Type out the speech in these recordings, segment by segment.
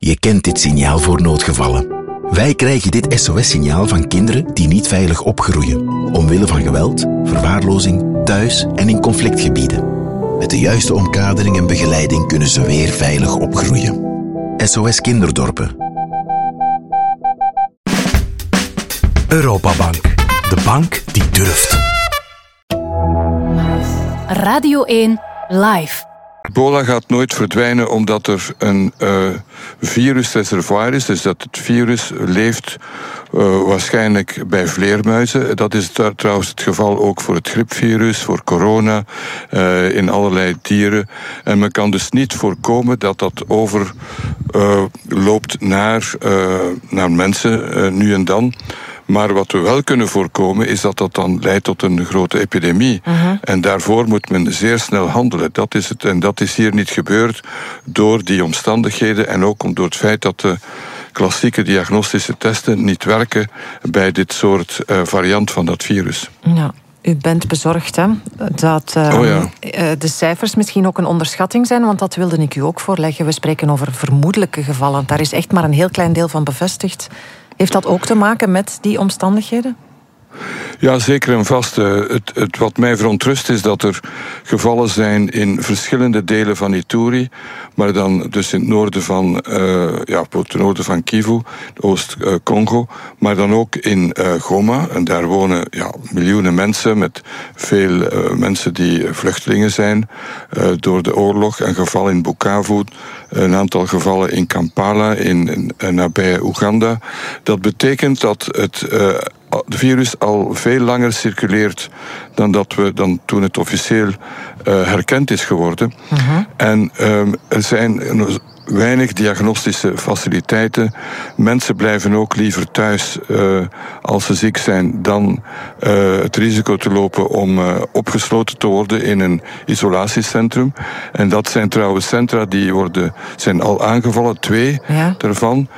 Je kent dit signaal voor noodgevallen. Wij krijgen dit SOS-signaal van kinderen die niet veilig opgroeien, omwille van geweld, verwaarlozing, thuis en in conflictgebieden. Met de juiste omkadering en begeleiding kunnen ze weer veilig opgroeien. SOS Kinderdorpen. Europabank. De bank die durft. Radio 1 Live. Ebola gaat nooit verdwijnen omdat er een virusreservoir is. Dus dat het virus leeft waarschijnlijk bij vleermuizen. Dat is trouwens het geval ook voor het griepvirus, voor corona, in allerlei dieren. En men kan dus niet voorkomen dat dat overloopt naar mensen, nu en dan. Maar wat we wel kunnen voorkomen is dat dat dan leidt tot een grote epidemie. En daarvoor moet men zeer snel handelen. Dat is het. En dat is hier niet gebeurd door die omstandigheden en ook door het feit dat de klassieke diagnostische testen niet werken bij dit soort variant van dat virus. Ja. U bent bezorgd, hè? Dat de cijfers misschien ook een onderschatting zijn, want dat wilde ik u ook voorleggen. We spreken over vermoedelijke gevallen. Daar is echt maar een heel klein deel van bevestigd. Heeft dat ook te maken met die omstandigheden? Ja, zeker en vast. Wat mij verontrust is dat er gevallen zijn in verschillende delen van Ituri, maar dan dus in het noorden van Kivu, Oost-Congo, maar dan ook in Goma. En daar wonen miljoenen mensen, met veel mensen die vluchtelingen zijn door de oorlog. Een geval in Bukavu, een aantal gevallen in Kampala, nabij Oeganda. Dat betekent dat het virus al veel langer circuleert dan toen het officieel herkend is geworden. En er zijn weinig diagnostische faciliteiten. Mensen blijven ook liever thuis als ze ziek zijn dan het risico te lopen om opgesloten te worden in een isolatiecentrum. En dat zijn trouwens centra die zijn al aangevallen, 2 daarvan.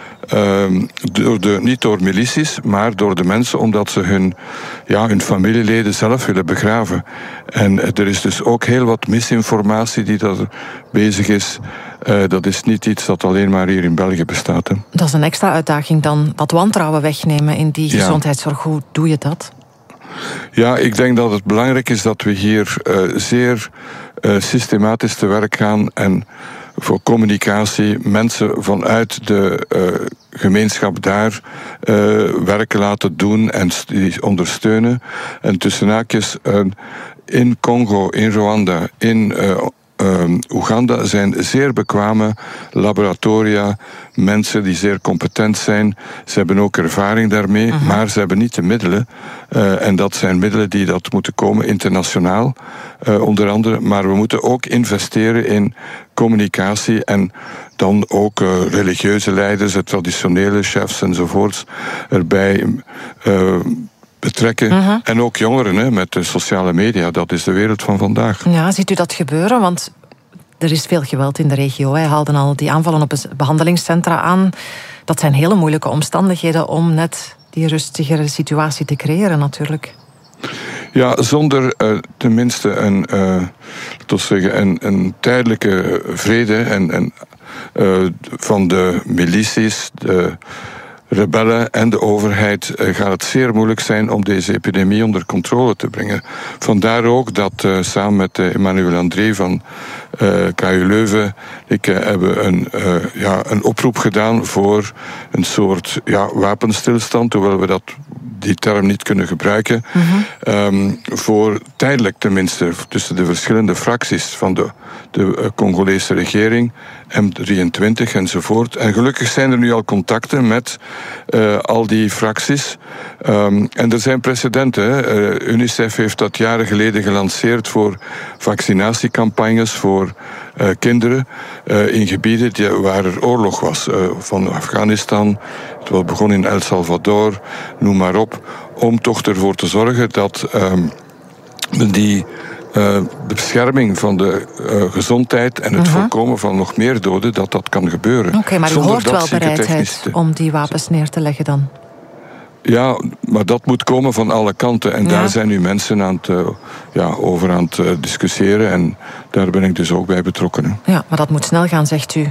Niet door milities, maar door de mensen, omdat ze hun familieleden zelf willen begraven. En er is dus ook heel wat misinformatie die daar bezig is. Dat is niet iets dat alleen maar hier in België bestaat. Hè. Dat is een extra uitdaging dan, dat wantrouwen wegnemen in die gezondheidszorg. Hoe doe je dat? Ja, ik denk dat het belangrijk is dat we hier zeer systematisch te werk gaan en voor communicatie mensen vanuit de gemeenschap daar werken laten doen en die ondersteunen. En tussen haakjes in Congo, in Rwanda, in Oeganda zijn zeer bekwame laboratoria, mensen die zeer competent zijn. Ze hebben ook ervaring daarmee, maar ze hebben niet de middelen. En dat zijn middelen die dat moeten komen internationaal, onder andere. Maar we moeten ook investeren in communicatie en dan ook religieuze leiders, traditionele chefs enzovoorts erbij betrekken. En ook jongeren met de sociale media. Dat is de wereld van vandaag. Ja, ziet u dat gebeuren? Want er is veel geweld in de regio. Hij haalde al die aanvallen op behandelingscentra aan. Dat zijn hele moeilijke omstandigheden om net die rustigere situatie te creëren natuurlijk. Ja, zonder tenminste een tijdelijke vrede van de milities, de rebellen en de overheid gaat het zeer moeilijk zijn om deze epidemie onder controle te brengen. Vandaar ook dat samen met Emmanuel André van KU Leuven hebben een oproep gedaan voor een soort wapenstilstand, hoewel we die term niet kunnen gebruiken, voor tijdelijk tenminste tussen de verschillende fracties van de Congolese regering, M23 enzovoort. En gelukkig zijn er nu al contacten met al die fracties. En er zijn precedenten. UNICEF heeft dat jaren geleden gelanceerd voor vaccinatiecampagnes voor kinderen in gebieden waar er oorlog was. Van Afghanistan, het begon in El Salvador, noem maar op. Om toch ervoor te zorgen dat de bescherming van de gezondheid en het voorkomen van nog meer doden, dat kan gebeuren. Oké, maar u hoort wel bereidheid om die wapens neer te leggen dan? Ja, maar dat moet komen van alle kanten. En daar zijn nu mensen over aan het discussiëren. En daar ben ik dus ook bij betrokken. Ja, maar dat moet snel gaan, zegt u.